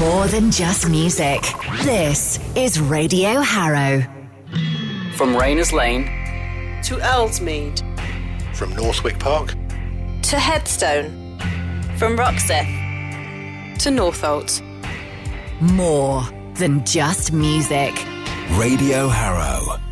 More than just music. This is Radio Harrow. From Rayners Lane to Ellesmead. From Northwick Park to Headstone. From Roxeth to Northolt. More than just music. Radio Harrow.